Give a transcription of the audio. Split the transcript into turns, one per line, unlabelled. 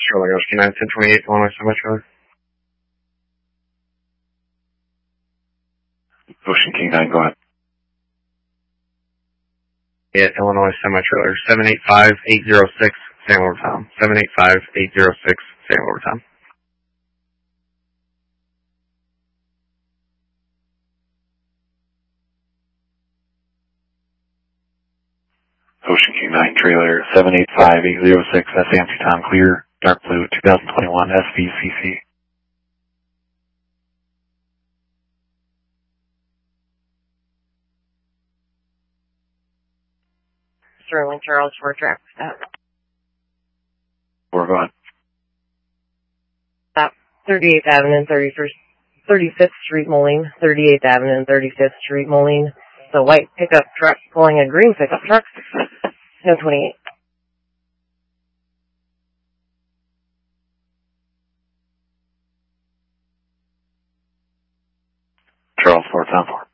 Charlie Ocean 9, 1028, Illinois Semi-Trailer.
Ocean King 9, go ahead.
Yeah, Illinois Semi-Trailer, 785-806, San Overtime. 785-806, San Overtime.
Ocean King 9 trailer, 785-806, that's Nancy Tom Clear, dark blue, 2021 SVCC.
Sterling Charles for traffic stop.
We're going.
Stop 38th Avenue and 35th Street, Moline. 38th Avenue and 35th Street, Moline. The white pickup truck pulling a green pickup truck. 1028.
Charles 4, Tom 4.